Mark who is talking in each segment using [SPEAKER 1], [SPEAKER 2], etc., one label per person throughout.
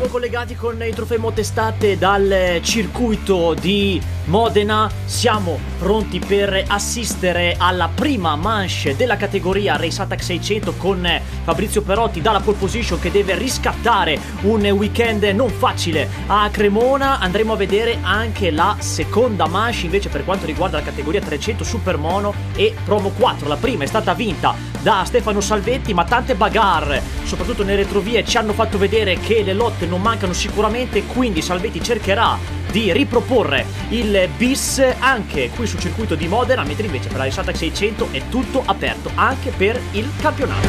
[SPEAKER 1] collegati con i trofei motestate dal circuito di Modena. Siamo pronti per assistere alla prima manche della categoria Race Attack 600 con Fabrizio Perotti dalla pole position che deve riscattare un weekend non facile a Cremona. Andremo a vedere anche la seconda manche invece per quanto riguarda la categoria 300 Supermono e Promo 4. La prima è stata vinta da Stefano Salvetti, ma tante bagarre soprattutto nelle retrovie ci hanno fatto vedere che le lotte non mancano sicuramente, quindi Salvetti cercherà di riproporre il bis anche qui sul circuito di Modena, mentre invece per la Race Attack 600 è tutto aperto anche per il campionato.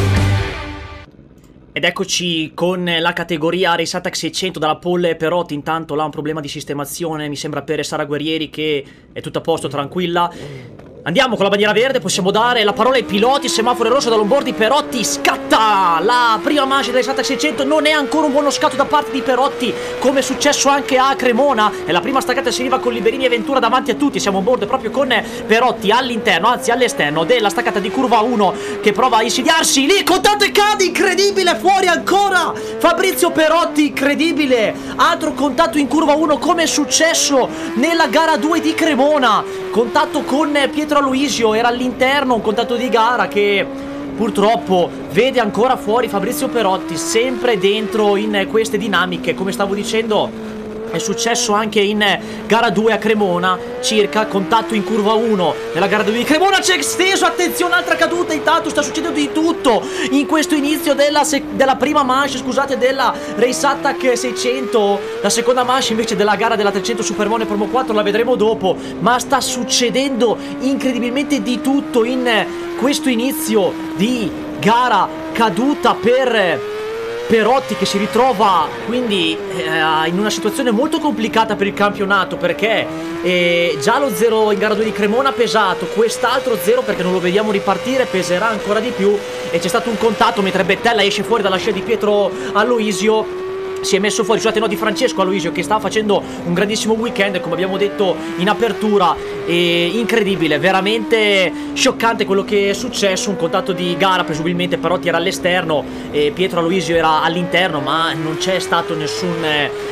[SPEAKER 1] Ed eccoci con la categoria Race Attack 600 dalla pole Perotti. Intanto là un problema di sistemazione, mi sembra per Sara Guerrieri, che è tutto a posto, tranquilla. Andiamo con la bandiera verde, possiamo dare la parola ai piloti, semaforo rosso dall'onboard. Perotti scatta la prima manche della Race Attack 600, non è ancora un buono scatto da parte di Perotti come è successo anche a Cremona, e la prima staccata si arriva con Liberini e Ventura davanti a tutti. Siamo on board proprio con Perotti all'interno, anzi all'esterno della staccata di curva 1 che prova a insidiarsi lì, contatto e cade, incredibile, fuori ancora Fabrizio Perotti, incredibile, altro contatto in curva 1 come è successo nella gara 2 di Cremona, contatto con Pietro Aloisio, era all'interno, un contatto di gara che purtroppo vede ancora fuori Fabrizio Perotti, sempre dentro in queste dinamiche. Come stavo dicendo, è successo anche in gara 2 a Cremona, circa contatto in curva 1 nella gara 2 di Cremona, c'è esteso, attenzione, altra caduta. Intanto sta succedendo di tutto in questo inizio della prima manche, scusate, della Race Attack 600. La seconda manche invece della gara della 300 Supermono e Promo 4 la vedremo dopo, ma sta succedendo incredibilmente di tutto in questo inizio di gara. Caduta per Perotti che si ritrova quindi in una situazione molto complicata per il campionato, perché già lo 0 in gara 2 di Cremona ha pesato, quest'altro 0 perché non lo vediamo ripartire peserà ancora di più, e c'è stato un contatto mentre Bettella esce fuori dalla scia di Pietro Aloisio. Si è messo fuori, scusate, no, di Francesco Aloisio, che stava facendo un grandissimo weekend come abbiamo detto in apertura. Incredibile, veramente scioccante quello che è successo. Un contatto di gara, presumibilmente Perotti era all'esterno e Pietro Aloisio era all'interno, ma non c'è stato nessun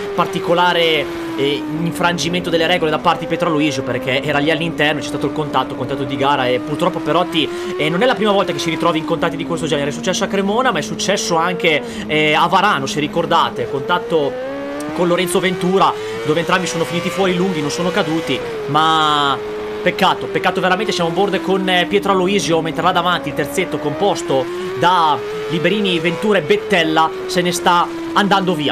[SPEAKER 1] particolare infrangimento delle regole da parte di Pietro Aloisio, perché era lì all'interno, c'è stato il contatto di gara, e purtroppo Perotti non è la prima volta che si ritrova in contatti di questo genere. È successo a Cremona, ma è successo anche a Varano, se ricordate, contatto con Lorenzo Ventura dove entrambi sono finiti fuori lunghi, non sono caduti, ma peccato veramente. Siamo on board con Pietro Aloisio, mentre là davanti il terzetto composto da Liberini, Ventura e Bettella se ne sta andando via,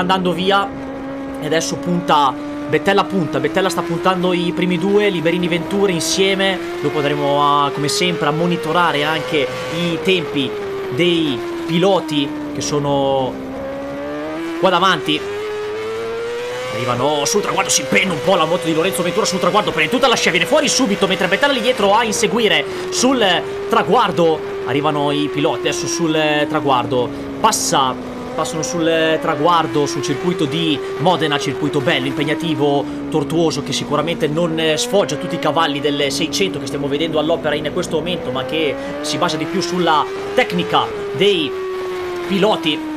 [SPEAKER 1] e adesso Bettella sta puntando i primi due, Liberini Ventura insieme. Dopo andremo come sempre a monitorare anche i tempi dei piloti che sono qua davanti. Arrivano sul traguardo, si penna un po' la moto di Lorenzo Ventura sul traguardo, prende tutta la scia, viene fuori subito, mentre Bettella lì dietro a inseguire sul traguardo. Arrivano i piloti adesso sul traguardo, passano sul traguardo, sul circuito di Modena, circuito bello, impegnativo, tortuoso, che sicuramente non sfoggia tutti i cavalli del 600 che stiamo vedendo all'opera in questo momento, ma che si basa di più sulla tecnica dei piloti.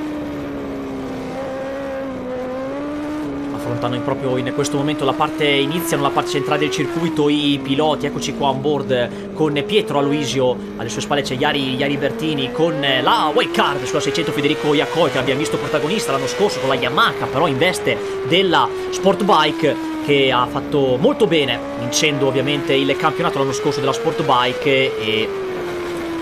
[SPEAKER 1] Affrontano proprio in questo momento iniziano la parte centrale del circuito i piloti. Eccoci qua on board con Pietro Aloisio, alle sue spalle c'è Iari Bertini con la wildcard sulla 600 Federico Iacoi, che abbiamo visto protagonista l'anno scorso con la Yamaha, però in veste della Sport Bike, che ha fatto molto bene vincendo ovviamente il campionato l'anno scorso della Sport Bike, e